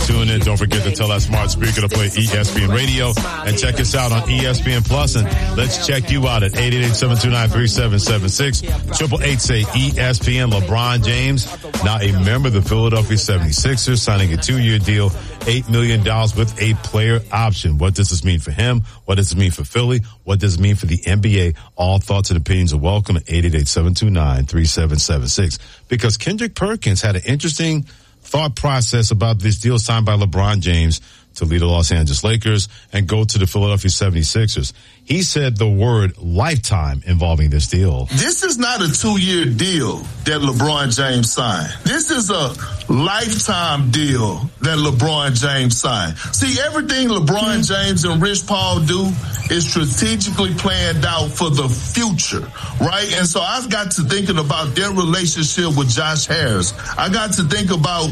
tune in. Don't forget to tell that smart speaker to play ESPN Radio and check us out on ESPN Plus. And let's check you out at 888-729-3776. 888-say ESPN. LeBron James, now a member of the Philadelphia 76ers, signing a 2-year deal, $8 million with a player option. What does this mean for him? What does it mean for Philly? What does it mean for the NBA? All thoughts and opinions are welcome at 888-729-3776. Because Kendrick Perkins had an interesting thought process about this deal signed by LeBron James to lead the Los Angeles Lakers and go to the Philadelphia 76ers. He said the word lifetime involving this deal. This is not a 2-year deal that LeBron James signed. This is a lifetime deal that LeBron James signed. See, everything LeBron James and Rich Paul do is strategically planned out for the future, right? And so I've got to thinking about their relationship with Josh Harris. I got to thinking about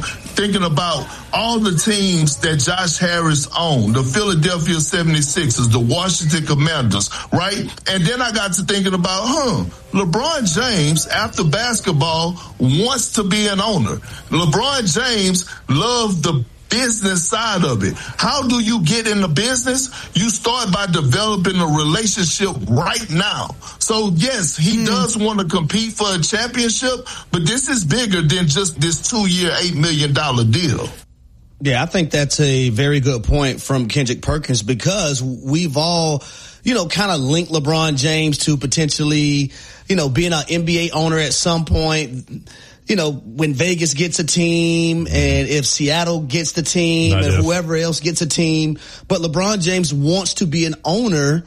all the teams that Josh Harris owned, the Philadelphia 76ers, the Washington Commanders, right? And then I got to thinking about, LeBron James, after basketball, wants to be an owner. LeBron James loved the business side of it. How do you get in the business? You start by developing a relationship right now. So yes, he does want to compete for a championship, but this is bigger than just this 2-year, $8 million deal. Yeah, I think that's a very good point from Kendrick Perkins, because we've all, kind of linked LeBron James to potentially, being an NBA owner at some point. When Vegas gets a team and if Seattle gets the team and whoever else gets a team. But LeBron James wants to be an owner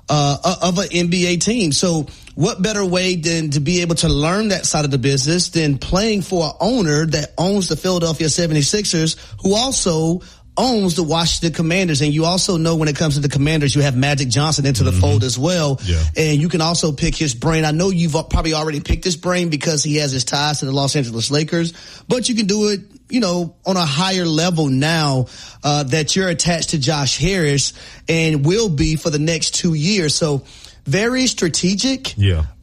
of an NBA team. So what better way than to be able to learn that side of the business than playing for an owner that owns the Philadelphia 76ers, who also owns the Washington Commanders. And you also know when it comes to the Commanders, you have Magic Johnson into the fold as well. Yeah. And you can also pick his brain. I know you've probably already picked his brain because he has his ties to the Los Angeles Lakers, but you can do it, on a higher level now, that you're attached to Josh Harris and will be for the next 2 years. So very strategic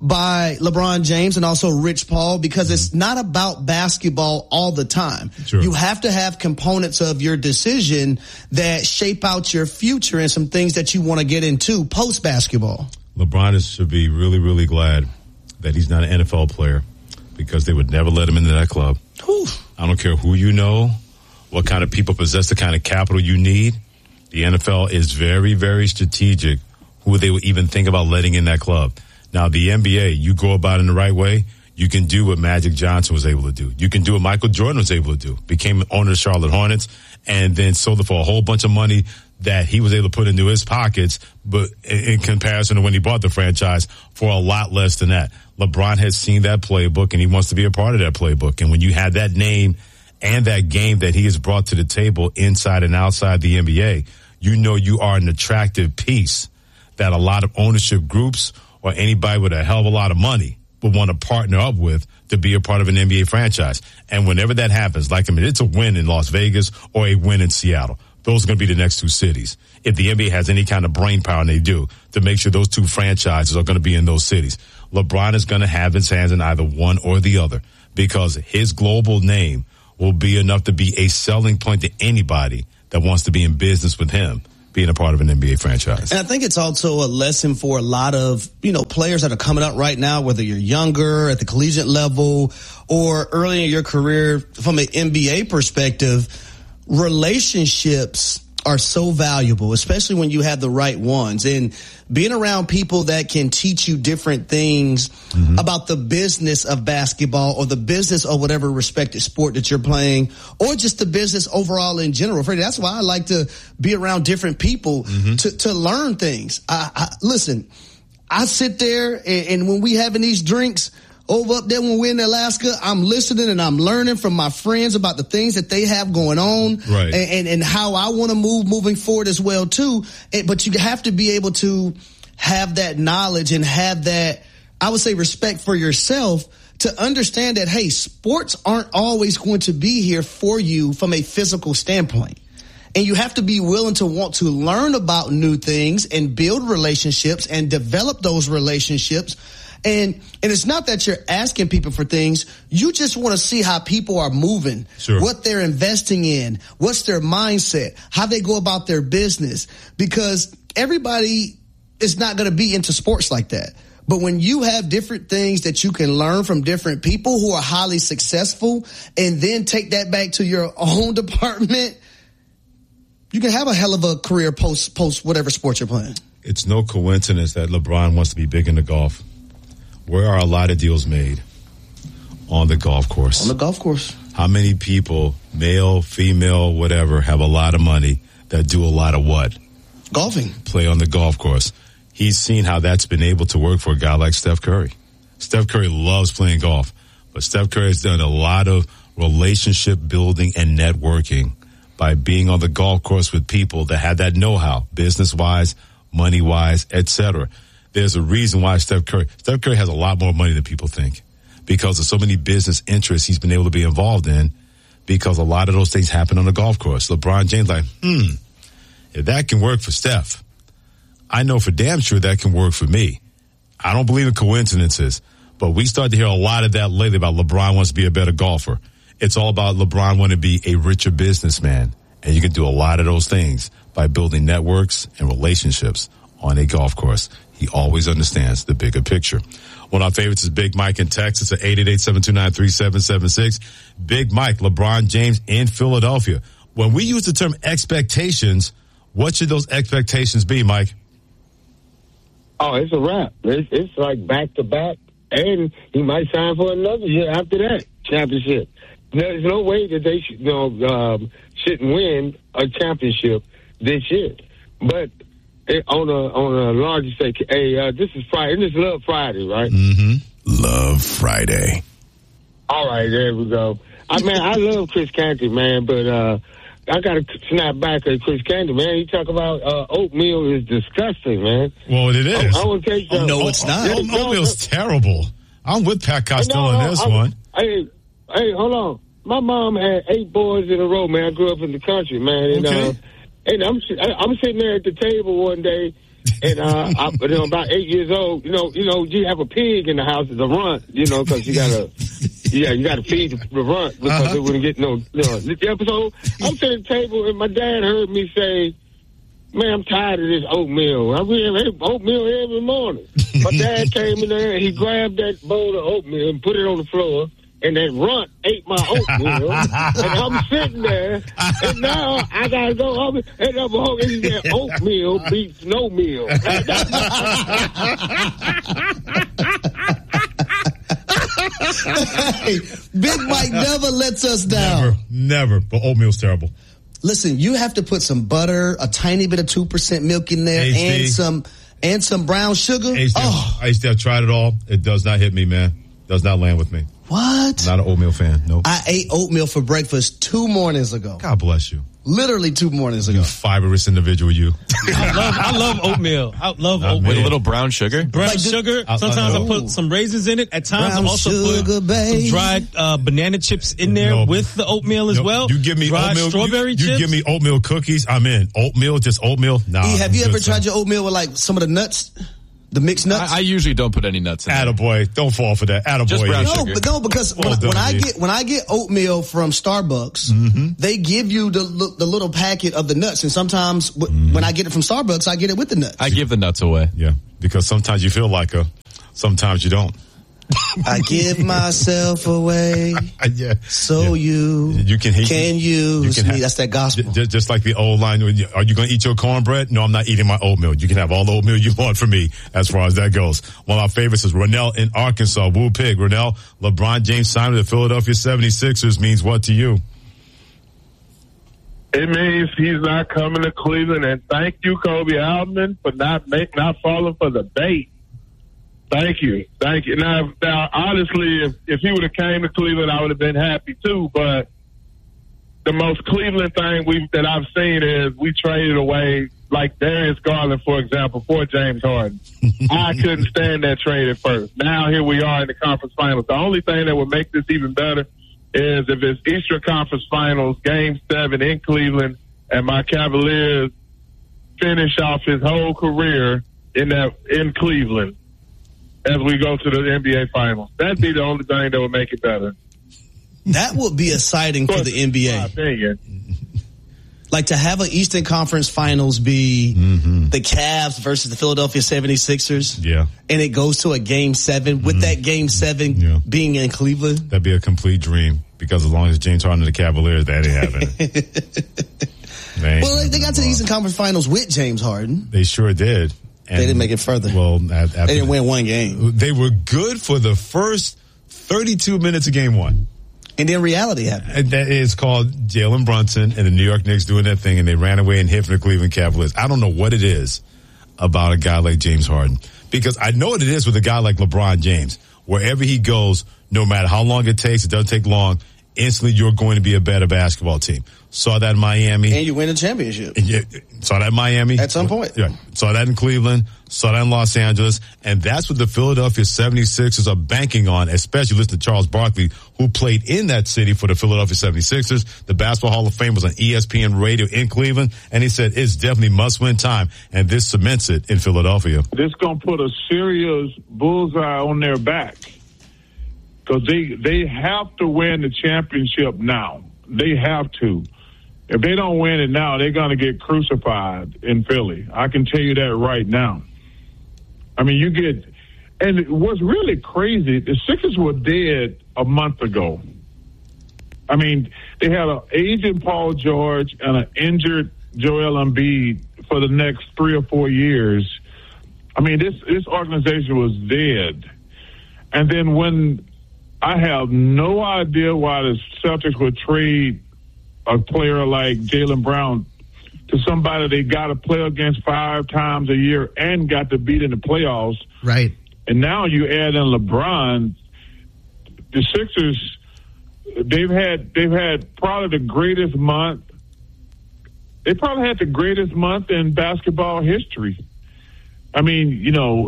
by LeBron James and also Rich Paul, because it's not about basketball all the time. Sure. You have to have components of your decision that shape out your future and some things that you want to get into post basketball. LeBron should be really, really glad that he's not an NFL player, because they would never let him into that club. Whew. I don't care who you know, what kind of people possess the kind of capital you need. The NFL is very, very strategic who they would even think about letting in that club. Now, the NBA, you go about it in the right way, you can do what Magic Johnson was able to do. You can do what Michael Jordan was able to do. Became owner of the Charlotte Hornets and then sold it for a whole bunch of money that he was able to put into his pockets, but in comparison to when he bought the franchise, for a lot less than that. LeBron has seen that playbook, and he wants to be a part of that playbook. And when you have that name and that game that he has brought to the table inside and outside the NBA, you are an attractive piece that a lot of ownership groups or anybody with a hell of a lot of money would want to partner up with to be a part of an NBA franchise. And whenever that happens, it's a win in Las Vegas or a win in Seattle. Those are going to be the next two cities. If the NBA has any kind of brain power, and they do, to make sure those two franchises are going to be in those cities. LeBron is going to have his hands in either one or the other, because his global name will be enough to be a selling point to anybody that wants to be in business with him, being a part of an NBA franchise. And I think it's also a lesson for a lot of, players that are coming up right now, whether you're younger at the collegiate level or early in your career from an NBA perspective. Relationships are so valuable, especially when you have the right ones, and being around people that can teach you different things about the business of basketball or the business of whatever respected sport that you're playing, or just the business overall in general. Freddie, that's why I like to be around different people to learn things. Listen, I sit there and when we having these drinks over up there when we're in Alaska, I'm listening and I'm learning from my friends about the things that they have going on, right, and how I want to moving forward as well too. But you have to be able to have that knowledge and have that, I would say, respect for yourself to understand that, hey, sports aren't always going to be here for you from a physical standpoint. And you have to be willing to want to learn about new things and build relationships and develop those relationships And it's not that you're asking people for things. You just want to see how people are moving, what they're investing in, what's their mindset, how they go about their business, because everybody is not going to be into sports like that. But when you have different things that you can learn from different people who are highly successful and then take that back to your own department, you can have a hell of a career post whatever sport you're playing. It's no coincidence that LeBron wants to be big into golf. Where are a lot of deals made? On the golf course. On the golf course. How many people, male, female, whatever, have a lot of money that do a lot of what? Golfing. Play on the golf course. He's seen how that's been able to work for a guy like Steph Curry. Steph Curry loves playing golf, but Steph Curry has done a lot of relationship building and networking by being on the golf course with people that have that know-how, business-wise, money-wise, etc. There's a reason why Steph Curry has a lot more money than people think because of so many business interests he's been able to be involved in because a lot of those things happen on the golf course. LeBron James if that can work for Steph, I know for damn sure that can work for me. I don't believe in coincidences, but we start to hear a lot of that lately about LeBron wants to be a better golfer. It's all about LeBron wanting to be a richer businessman, and you can do a lot of those things by building networks and relationships on a golf course. He always understands the bigger picture. One of our favorites is Big Mike in Texas at 888-729-3776. Big Mike, LeBron James in Philadelphia. When we use the term expectations, what should those expectations be, Mike? Oh, it's a wrap. It's like back-to-back, and he might sign for another year after that championship. There's no way that they shouldn't win a championship this year. But on a larger sake, this is Friday. This is Love Friday, right? Mm-hmm. Love Friday. All right, there we go. I love Chris Canty, man, but I got to snap back at Chris Canty, man. You talk about oatmeal is disgusting, man. Well, it is. I want to tell you something. No, it's not. Oatmeal's terrible. I'm with Pat Costello on this one. Hey, hold on. My mom had 8 boys in a row, man. I grew up in the country, man. And, and I'm sitting there at the table one day, and about 8 years old. You have a pig in the house as a runt, because you gotta feed the runt because it wouldn't get no. So I'm sitting at the table, and my dad heard me say, "Man, I'm tired of this oatmeal. I have oatmeal every morning." My dad came in there, and he grabbed that bowl of oatmeal and put it on the floor. And that runt ate my oatmeal, and I'm sitting there, and now I gotta go up and he said, oatmeal beats no meal. Hey, Big Mike never lets us down. Never. But oatmeal's terrible. Listen, you have to put some butter, a tiny bit of 2% milk in there, and some brown sugar. I used to have tried it all. It does not hit me, man. Does not land with me. What? Not an oatmeal fan. Nope. I ate oatmeal for breakfast 2 mornings ago. God bless you. Literally 2 mornings ago. You fibrous individual, you. I love oatmeal. I love oatmeal. With a little brown sugar? Brown sugar. Sometimes I put some raisins in it. At times I also put some dried banana chips in there with the oatmeal as well. You give me dried oatmeal, strawberry chips. You give me oatmeal cookies, I'm in. Oatmeal, just oatmeal? Nah. Have you ever tried your oatmeal with like some of the nuts? The mixed nuts? I usually don't put any nuts in there. Attaboy. Don't fall for that. Attaboy. Just brown sugar. Because when I get oatmeal from Starbucks, they give you the little packet of the nuts, and sometimes when I get it from Starbucks, I get it with the nuts. I give the nuts away. Yeah, because sometimes you feel like sometimes you don't. I give myself away so you can use me. That's that gospel. Just like the old line, are you going to eat your cornbread? No, I'm not eating my oatmeal. You can have all the oatmeal you want from me as far as that goes. One of our favorites is Ronell in Arkansas. Woo Pig. Ronell, LeBron James signing with the Philadelphia 76ers means what to you? It means he's not coming to Cleveland, and thank you, Kobe Altman, for not falling for the bait. Thank you. Now honestly, if he would have came to Cleveland, I would have been happy too. But the most Cleveland thing that I've seen is we traded away, like Darius Garland, for example, for James Harden. I couldn't stand that trade at first. Now here we are in the conference finals. The only thing that would make this even better is if it's Eastern Conference Finals, Game 7 in Cleveland, and my Cavaliers finish off his whole career in Cleveland. as we go to the NBA Finals. That'd be the only thing that would make it better. That would be a sighting for the NBA. Like to have an Eastern Conference Finals be the Cavs versus the Philadelphia 76ers. Yeah. And it goes to a Game 7 with that Game 7 being in Cleveland. That'd be a complete dream because as long as James Harden and the Cavaliers, that ain't happening. They got to the Eastern Conference Finals with James Harden. They sure did. And they didn't make it further. Well, they didn't win one game. They were good for the first 32 minutes of Game 1. And then reality happened. And that is called Jalen Brunson and the New York Knicks doing that thing, and they ran away and hit from the Cleveland Cavaliers. I don't know what it is about a guy like James Harden, because I know what it is with a guy like LeBron James. Wherever he goes, no matter how long it takes, it doesn't take long, instantly you're going to be a better basketball team. Saw that in Miami. And you win a championship. Saw that in Miami. At some point. Yeah. Saw that in Cleveland. Saw that in Los Angeles. And that's what the Philadelphia 76ers are banking on, especially listen to Charles Barkley, who played in that city for the Philadelphia 76ers. The Basketball Hall of Fame was on ESPN radio in Cleveland. And he said it's definitely must-win time. And this cements it in Philadelphia. This going to put a serious bullseye on their back. Because they have to win the championship now. They have to. If they don't win it now, they're going to get crucified in Philly. I can tell you that right now. I mean, and what's really crazy, the Sixers were dead a month ago. I mean, they had an aging Paul George and an injured Joel Embiid for the next 3 or 4 years. I mean, this organization was dead. And then when I have no idea why the Celtics would trade a player like Jaylen Brown to somebody they got to play against 5 times a year and got to beat in the playoffs. Right. And now you add in LeBron. The Sixers, they've had probably the greatest month. They probably had the greatest month in basketball history. I mean,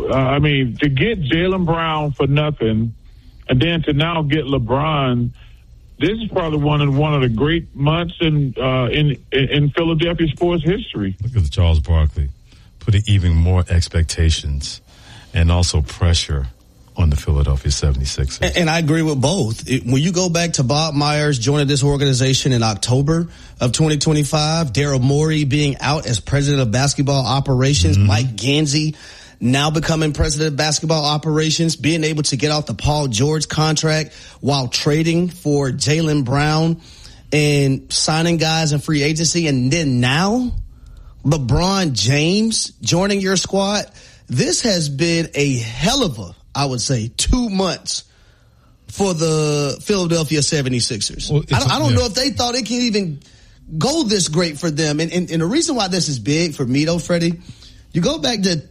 to get Jaylen Brown for nothing, and then to now get LeBron, this is probably one of the great months in Philadelphia sports history. Look at Charles Barkley putting even more expectations and also pressure on the Philadelphia 76ers. And I agree with both. When you go back to Bob Myers joining this organization in October of 2025, Daryl Morey being out as president of basketball operations, Mike Gansey now becoming president of basketball operations, being able to get off the Paul George contract while trading for Jaylen Brown and signing guys in free agency. And then now LeBron James joining your squad. This has been a hell of a, I would say, 2 months for the Philadelphia 76ers. Well, I don't know if they thought it can even go this great for them. And the reason why this is big for me, though, Freddie, you go back to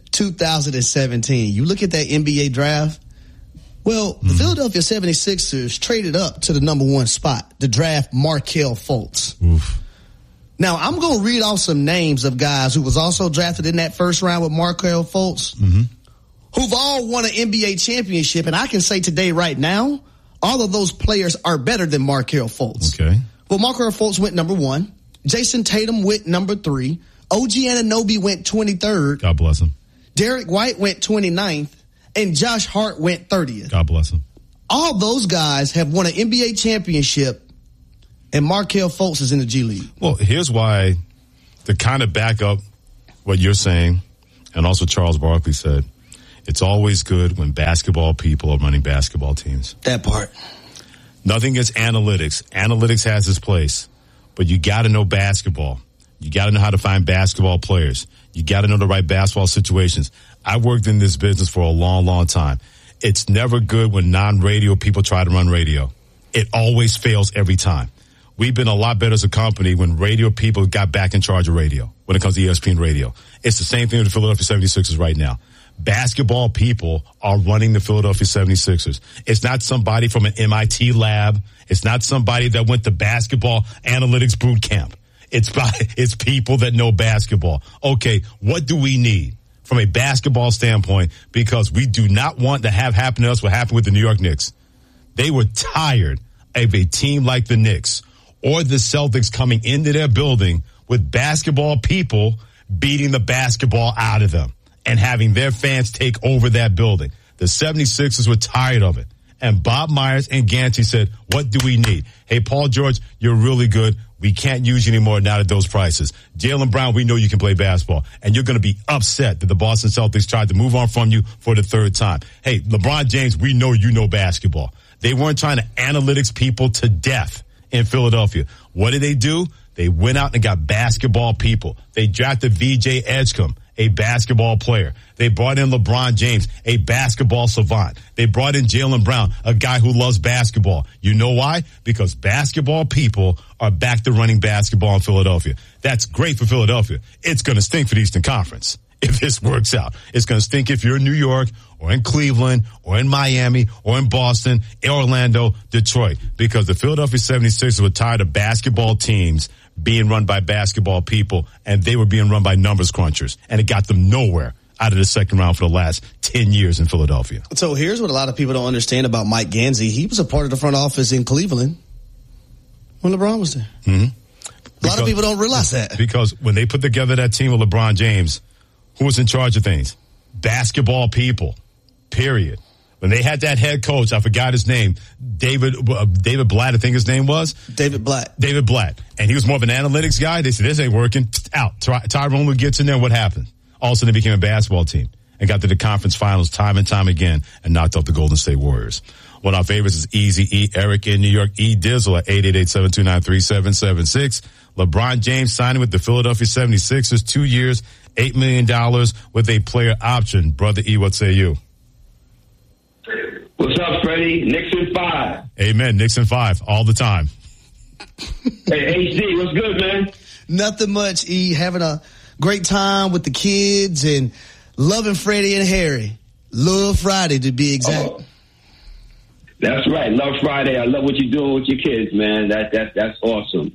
2017. You look at that NBA draft. Well, the Philadelphia 76ers traded up to the number 1 spot to draft Markelle Fultz. Oof. Now, I'm going to read off some names of guys who was also drafted in that first round with Markelle Fultz, who've all won an NBA championship. And I can say today, right now, all of those players are better than Markelle Fultz. Okay. Well, Markelle Fultz went number 1. Jason Tatum went number 3. OG Anunoby went 23rd. God bless him. Derek White went 29th. And Josh Hart went 30th. God bless him. All those guys have won an NBA championship, and Markelle Fultz is in the G League. Well, here's why, to kind of back up what you're saying, and also Charles Barkley said, it's always good when basketball people are running basketball teams. That part. Nothing against analytics. Analytics has its place. But you got to know basketball. You got to know how to find basketball players. You got to know the right basketball situations. I worked in this business for a long, long time. It's never good when non-radio people try to run radio. It always fails every time. We've been a lot better as a company when radio people got back in charge of radio, when it comes to ESPN radio. It's the same thing with the Philadelphia 76ers right now. Basketball people are running the Philadelphia 76ers. It's not somebody from an MIT lab. It's not somebody that went to basketball analytics boot camp. It's people that know basketball. Okay, what do we need from a basketball standpoint? Because we do not want to have happen to us what happened with the New York Knicks. They were tired of a team like the Knicks or the Celtics coming into their building with basketball people beating the basketball out of them and having their fans take over that building. The 76ers were tired of it. And Bob Myers and Ganty said, what do we need? Hey, Paul George, you're really good. We can't use you anymore now at those prices. Jaylen Brown, we know you can play basketball. And you're going to be upset that the Boston Celtics tried to move on from you for the third time. Hey, LeBron James, we know you know basketball. They weren't trying to analytics people to death in Philadelphia. What did they do? They went out and got basketball people. They drafted VJ Edgecombe, a basketball player. They brought in LeBron James, a basketball savant. They brought in Jaylen Brown, a guy who loves basketball. You know why? Because basketball people are back to running basketball in Philadelphia. That's great for Philadelphia. It's going to stink for the Eastern Conference if this works out. It's going to stink if you're in New York or in Cleveland or in Miami or in Boston, Orlando, Detroit, because the Philadelphia 76ers were tired of basketball teams being run by basketball people, and they were being run by numbers crunchers, and it got them nowhere out of the second round for the last 10 years in Philadelphia. So here's what a lot of people don't understand about Mike Ganzi. He was a part of the front office in Cleveland when LeBron was there. Mm-hmm. A lot of people don't realize that. Because when they put together that team with LeBron James, who was in charge of things? Basketball people, period. When they had that head coach, I forgot his name, David Blatt, I think his name was. David Blatt. And he was more of an analytics guy. They said, this ain't working. Out. Tyrone Lue gets in there. What happened? All of a sudden, they became a basketball team and got to the conference finals time and time again and knocked out the Golden State Warriors. One of our favorites is Easy E. Eric in New York. E. Dizzle at 888-729-3776. LeBron James signing with the Philadelphia 76ers, 2 years, $8 million with a player option. Brother E, what say you? What's up, Freddie? Nixon 5. Amen. Nixon 5 all the time. Hey, HD, what's good, man? Nothing much, E. Having a great time with the kids and loving Freddie and Harry. Love Friday, to be exact. Oh, that's right. Love Friday. I love what you're doing with your kids, man. That's awesome.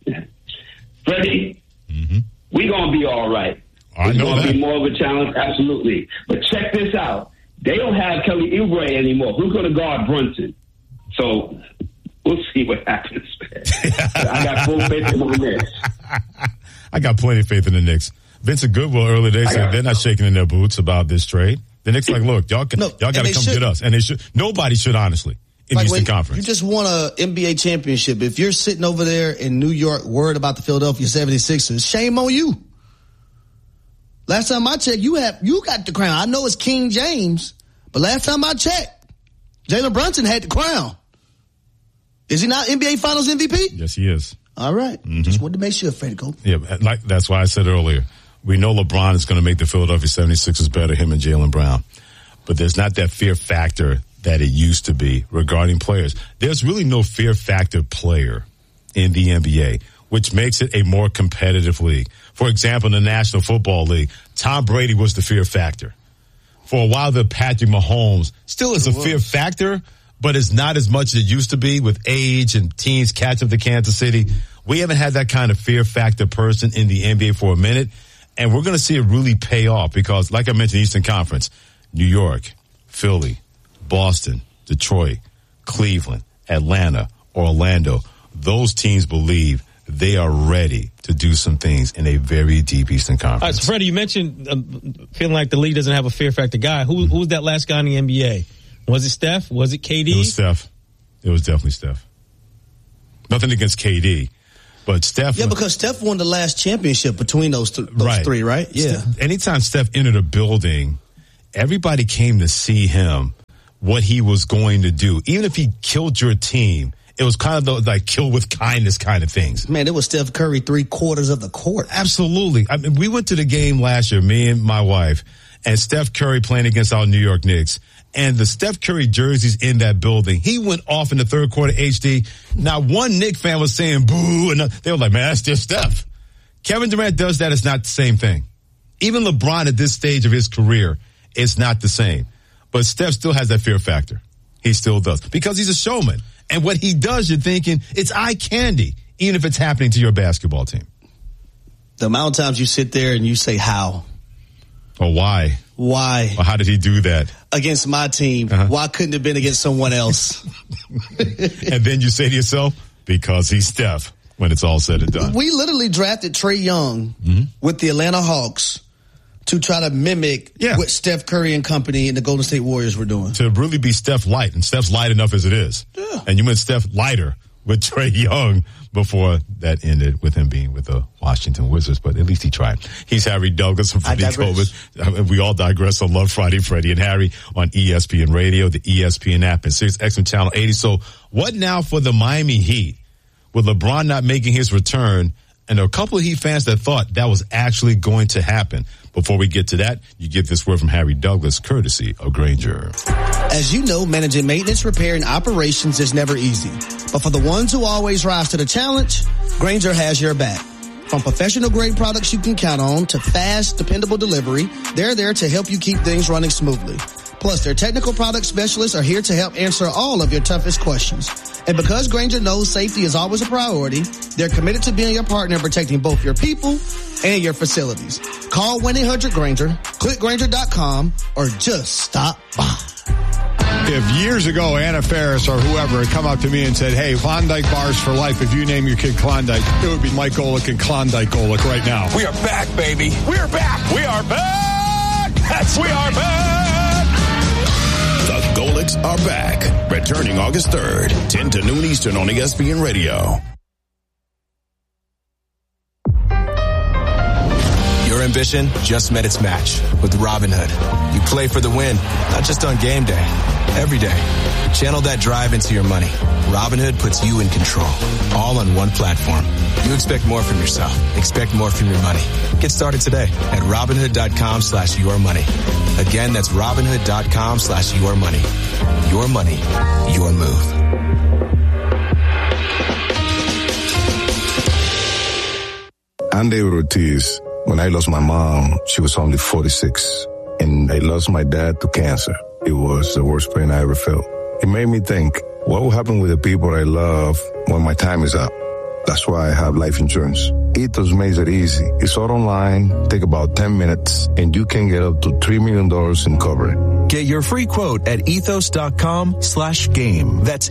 Freddie, we going to be all right. I know going that. to be more of a challenge, absolutely. But check this out. They don't have Kelly Oubre anymore. Who's going to guard Brunson? So we'll see what happens, man. I got full faith in the Knicks. I got plenty of faith in the Knicks. Vincent Goodwill earlier today said they're not shaking in their boots about this trade. The Knicks like, look, y'all got to come get us. And they should. Nobody should, honestly, in the Eastern Conference. You just won a NBA championship. If you're sitting over there in New York worried about the Philadelphia 76ers, shame on you. Last time I checked, you got the crown. I know it's King James, but last time I checked, Jalen Brunson had the crown. Is he not NBA Finals MVP? Yes, he is. All right. Just wanted to make sure, Freddie. Go. Yeah, that's why I said earlier, we know LeBron is going to make the Philadelphia 76ers better, him and Jaylen Brown. But there's not that fear factor that it used to be regarding players. There's really no fear factor player in the NBA, which makes it a more competitive league. For example, in the National Football League, Tom Brady was the fear factor. For a while, the Patrick Mahomes still is a fear factor, but it's not as much as it used to be with age and teams catch up to Kansas City. We haven't had that kind of fear factor person in the NBA for a minute, and we're going to see it really pay off because, like I mentioned, Eastern Conference, New York, Philly, Boston, Detroit, Cleveland, Atlanta, Orlando, those teams believe they are ready to do some things in a very deep Eastern Conference. All right, so Freddie, you mentioned feeling like the league doesn't have a fear factor guy. Who was that last guy in the NBA? Was it Steph? Was it KD? It was Steph. It was definitely Steph. Nothing against KD, but Steph. Yeah, because Steph won the last championship between those three, right? Yeah. Anytime Steph entered a building, everybody came to see him, what he was going to do. Even if he killed your team, it was kind of those like kill with kindness kind of things. Man, it was Steph Curry 3/4 of the court. Absolutely. I mean, we went to the game last year, me and my wife, and Steph Curry playing against our New York Knicks. And the Steph Curry jerseys in that building, he went off in the third quarter HD. Now, one Knicks fan was saying boo, and they were like, man, that's just Steph. Kevin Durant does that. It's not the same thing. Even LeBron at this stage of his career, it's not the same. But Steph still has that fear factor. He still does. Because he's a showman. And what he does, you're thinking, it's eye candy, even if it's happening to your basketball team. The amount of times you sit there and you say, how? Or why? Why? Or how did he do that? Against my team. Why couldn't it have been against someone else? And then you say to yourself, because he's Steph, when it's all said and done. We literally drafted Trae Young with the Atlanta Hawks to try to mimic what Steph Curry and company and the Golden State Warriors were doing. To really be Steph light, and Steph's light enough as it is. Yeah. And you meant Steph lighter with Trae Young before that ended with him being with the Washington Wizards, but at least he tried. He's Harry Douglas from Freddie Coleman. We all digress on Love Friday, Freddie and Harry on ESPN Radio, the ESPN app, and SiriusXM Channel 80. So what now for the Miami Heat? With LeBron not making his return, and there are a couple of Heat fans that thought that was actually going to happen. Before we get to that, you get this word from Harry Douglas, courtesy of Grainger. As you know, managing maintenance, repair, and operations is never easy. But for the ones who always rise to the challenge, Grainger has your back. From professional-grade products you can count on to fast, dependable delivery, they're there to help you keep things running smoothly. Plus, their technical product specialists are here to help answer all of your toughest questions. And because Grainger knows safety is always a priority, they're committed to being your partner in protecting both your people and your facilities. Call 1-800-GRAINGER, click Grainger.com, or just stop by. If years ago Anna Faris or whoever had come up to me and said, hey, Klondike bars for life, if you name your kid Klondike, it would be Mike Golick and Klondike Golick right now. We are back, baby. We are back. We are back. Yes, we are back. The Golicks are back. Returning August 3rd, 10 to noon Eastern on ESPN Radio. Your ambition just met its match with Robinhood. You play for the win, not just on game day, every day. Channel that drive into your money. Robinhood puts you in control, all on one platform. You expect more from yourself. Expect more from your money. Get started today at Robinhood.com/yourmoney. Again, that's Robinhood.com/yourmoney. Your money, your move. I'm David Ortiz. When I lost my mom, she was only 46. And I lost my dad to cancer. It was the worst pain I ever felt. It made me think, what will happen with the people I love when my time is up? That's why I have life insurance. Ethos makes it easy. It's all online, take about 10 minutes, and you can get up to $3 million in coverage. Get your free quote at ethos.com/game. That's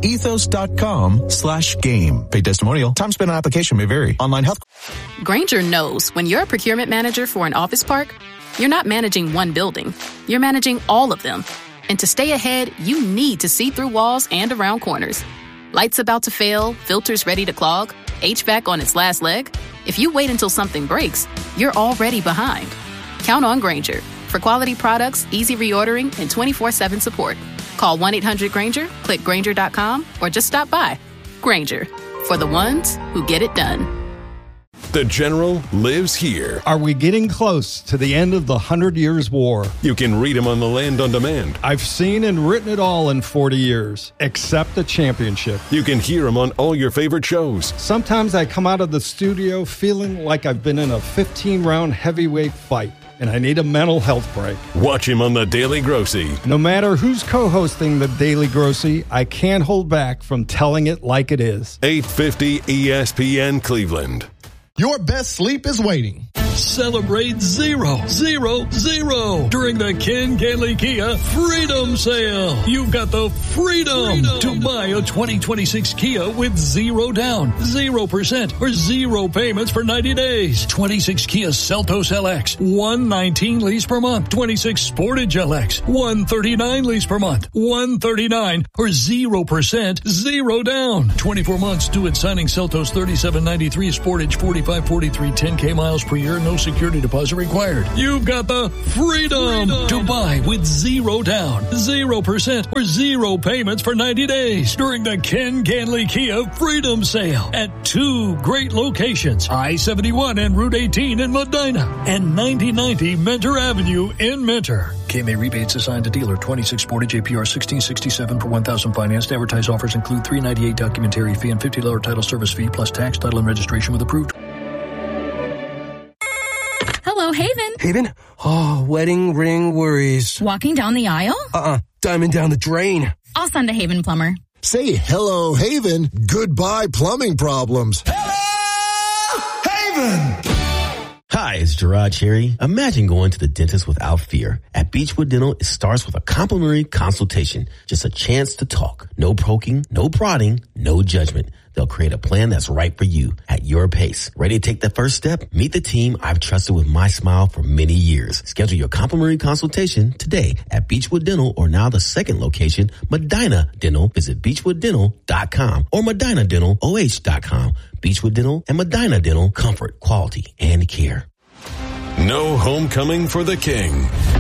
ethos.com/game. Paid testimonial. Time spent on application may vary. Online health. Grainger knows when you're a procurement manager for an office park, you're not managing one building. You're managing all of them. And to stay ahead, you need to see through walls and around corners. Lights about to fail, filters ready to clog, HVAC on its last leg. If you wait until something breaks, you're already behind. Count on Grainger for quality products, easy reordering, and 24/7 support. Call 1-800-GRAINGER, click Grainger.com, or just stop by. Grainger, for the ones who get it done. The General lives here. Are we getting close to the end of the 100 Years' War? You can read him on the Land on Demand. I've seen and written it all in 40 years, except the championship. You can hear him on all your favorite shows. Sometimes I come out of the studio feeling like I've been in a 15-round heavyweight fight, and I need a mental health break. Watch him on The Daily Grossy. No matter who's co-hosting The Daily Grossy, I can't hold back from telling it like it is. 850 ESPN Cleveland. Your best sleep is waiting. Celebrate 0, 0, 0 during the Ken Ganley Kia Freedom Sale. You've got the freedom to buy a 2026 Kia with 0 down, 0% or 0 payments for 90 days. 26 Kia Seltos LX, $119 lease per month. 26 Sportage LX, $139 lease per month. $139 or 0%, 0 down. 24 months due at signing. Seltos $37.93, Sportage $45.43, 10K miles per year. No security deposit required. You've got the freedom to buy with 0 down, 0% or 0 payments for 90 days during the Ken Ganley Kia Freedom Sale at 2 great locations, I-71 and Route 18 in Medina and 9090 Mentor Avenue in Mentor. KMA rebates assigned to dealer. 26 Sportage APR 1667 per 1,000 financed. Advertised offers include $398 documentary fee and $50 title service fee plus tax, title, and registration with approved. Hello, Haven. Haven? Oh, wedding ring worries. Walking down the aisle? Diamond down the drain. I'll send a Haven plumber. Say hello, Haven. Goodbye, plumbing problems. Hello, Haven. Hi, it's Gerard Cherry. Imagine going to the dentist without fear. At Beechwood Dental, it starts with a complimentary consultation. Just a chance to talk. No poking, no prodding, no judgment. They'll create a plan that's right for you at your pace. Ready to take the first step? Meet the team I've trusted with my smile for many years. Schedule your complimentary consultation today at Beechwood Dental, or now the second location, Medina Dental. Visit BeechwoodDental.com or MedinaDentalOH.com. Beechwood Dental and Medina Dental. Comfort, quality, and care. No homecoming for the king.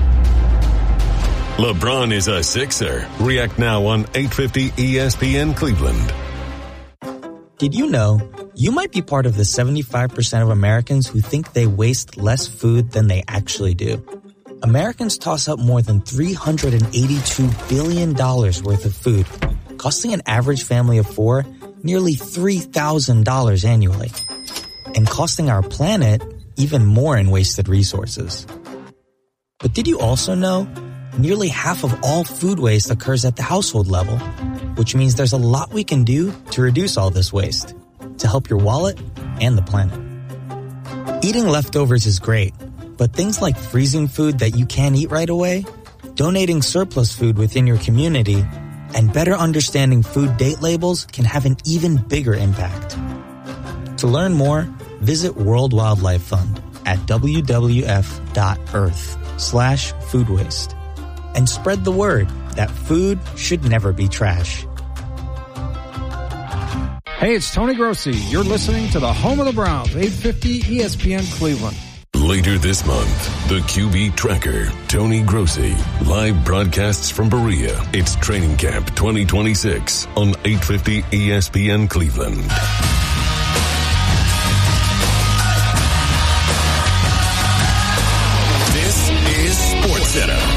LeBron is a Sixer. React now on 850 ESPN Cleveland. Did you know you might be part of the 75% of Americans who think they waste less food than they actually do? Americans toss up more than $382 billion worth of food, costing an average family of four nearly $3,000 annually, and costing our planet even more in wasted resources. But did you also know nearly half of all food waste occurs at the household level, which means there's a lot we can do to reduce all this waste, to help your wallet and the planet. Eating leftovers is great, but things like freezing food that you can't eat right away, donating surplus food within your community, and better understanding food date labels can have an even bigger impact. To learn more, visit World Wildlife Fund at wwf.earth/food waste. And spread the word that food should never be trash. Hey, it's Tony Grossi. You're listening to the home of the Browns, 850 ESPN Cleveland. Later this month, the QB Tracker, Tony Grossi, live broadcasts from Berea. It's Training Camp 2026 on 850 ESPN Cleveland. This is SportsCenter.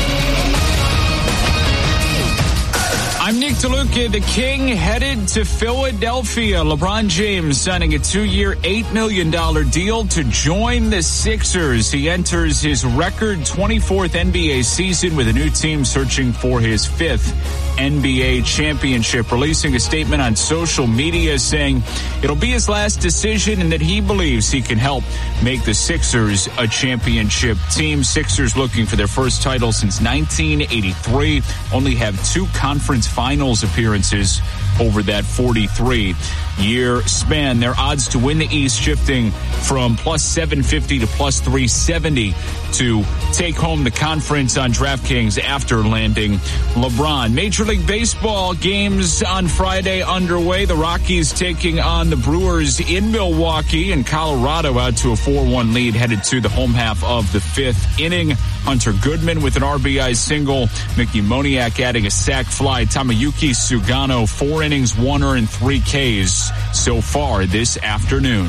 I'm Nick DeLuca. The King headed to Philadelphia. LeBron James signing a 2-year, $8 million deal to join the Sixers. He enters his record 24th NBA season with a new team searching for his 5th NBA championship, releasing a statement on social media saying it'll be his last decision and that he believes he can help make the Sixers a championship team. Sixers looking for their first title since 1983, only have 2 conference finals appearances over that 43-year span. Their odds to win the East shifting from plus 750 to plus 370 to take home the conference on DraftKings after landing LeBron. Major League Baseball games on Friday underway. The Rockies taking on the Brewers in Milwaukee, and Colorado out to a 4-1 lead headed to the home half of the 5th inning. Hunter Goodman with an RBI single. Mickey Moniak adding a sac fly. Tamayuki Sugano, 4 innings, 1 earned, 3 Ks so far this afternoon.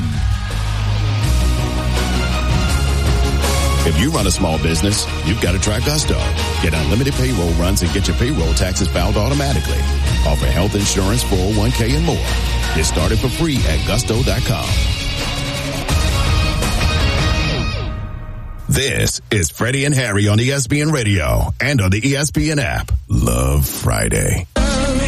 If you run a small business, you've got to try Gusto. Get unlimited payroll runs and get your payroll taxes filed automatically. Offer health insurance, 401k, and more. Get started for free at gusto.com. This is Freddie and Harry on ESPN Radio and on the ESPN app. Love Friday.